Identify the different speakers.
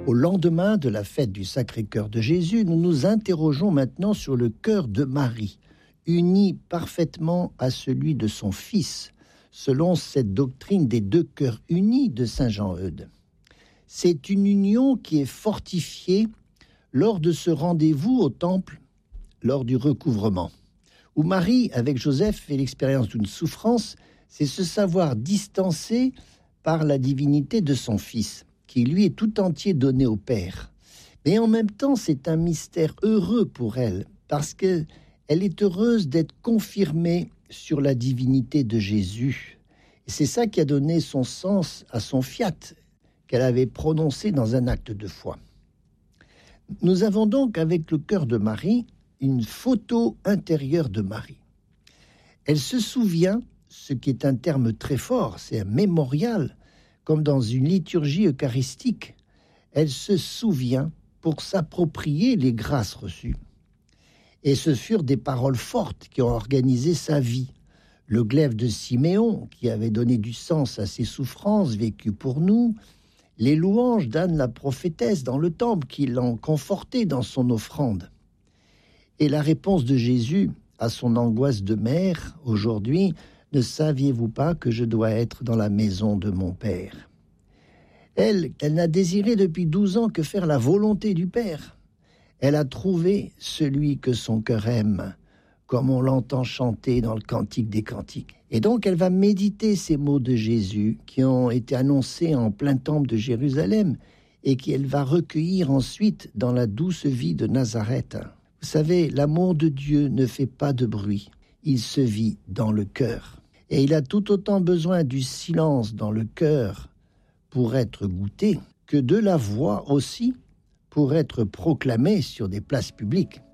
Speaker 1: Au lendemain de la fête du Sacré-Cœur de Jésus, nous nous interrogeons maintenant sur le cœur de Marie, uni parfaitement à celui de son Fils, selon cette doctrine des deux cœurs unis de saint Jean-Eudes. C'est une union qui est fortifiée lors de ce rendez-vous au temple, lors du recouvrement, où Marie, avec Joseph, fait l'expérience d'une souffrance, c'est se savoir distancée par la divinité de son Fils, qui lui est tout entier donné au Père. Mais en même temps, c'est un mystère heureux pour elle, parce qu'elle est heureuse d'être confirmée sur la divinité de Jésus. Et c'est ça qui a donné son sens à son fiat, qu'elle avait prononcé dans un acte de foi. Nous avons donc, avec le cœur de Marie, une photo intérieure de Marie. Elle se souvient, ce qui est un terme très fort, c'est un mémorial, comme dans une liturgie eucharistique. Elle se souvient pour s'approprier les grâces reçues. Et ce furent des paroles fortes qui ont organisé sa vie. Le glaive de Siméon, qui avait donné du sens à ses souffrances vécues pour nous, les louanges d'Anne la prophétesse dans le temple, qui l'ont conforté dans son offrande. Et la réponse de Jésus à son angoisse de mère, aujourd'hui, ne saviez-vous pas que je dois être dans la maison de mon Père ? Elle n'a désiré depuis 12 ans que faire la volonté du Père. Elle a trouvé celui que son cœur aime, comme on l'entend chanter dans le Cantique des Cantiques. Et donc elle va méditer ces mots de Jésus qui ont été annoncés en plein temple de Jérusalem et qu'elle va recueillir ensuite dans la douce vie de Nazareth. Vous savez, l'amour de Dieu ne fait pas de bruit. Il se vit dans le cœur. Et il a tout autant besoin du silence dans le cœur pour être goûté que de la voix aussi pour être proclamée sur des places publiques.